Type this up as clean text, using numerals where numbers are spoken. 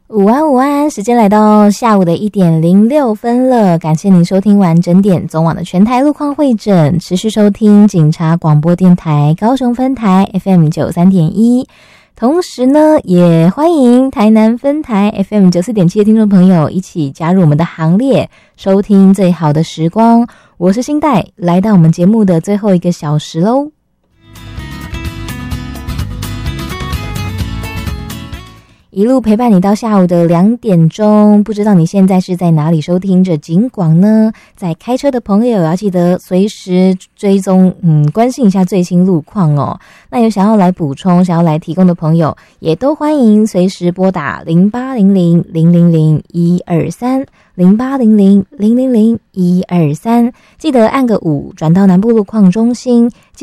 午安午安，时间来到下午的1:06了，感谢您收听完整点总网的全台路况会诊，持续收听警察广播电台高雄分台 FM93.1，同时呢也欢迎台南分台 FM94.7的听众朋友一起加入我们的行列，收听最好的时光。我是新代，来到我们节目的最后1个小时咯。一路陪伴你到下午的2点钟，不知道你现在是在哪里收听着警广呢？在开车的朋友要记得随时追踪，关心一下最新路况哦。那有想要来补充、想要来提供的朋友，也都欢迎随时拨打0800-000-123 0800-000-123，记得按个5转到南部路况中心。